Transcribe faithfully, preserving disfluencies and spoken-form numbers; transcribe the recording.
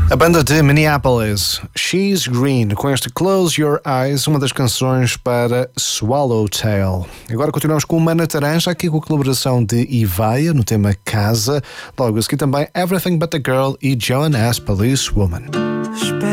A banda de Minneapolis, She's Green, com este Close Your Eyes, uma das canções para Swallowtail. Agora continuamos com Mana Taranja, aqui com a colaboração de Ivaia no tema Casa. Logo a seguir também Everything But The Girl e Joan S. Policewoman.